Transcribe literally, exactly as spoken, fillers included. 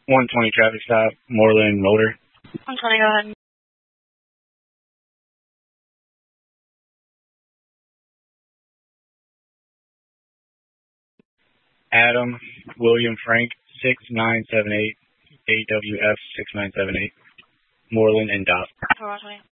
one twenty traffic stop, Moreland Motor. one twenty, go ahead. Adam William Frank, six nine seven eight, A W F six nine seven eight, Moreland and Dot. four one twenty.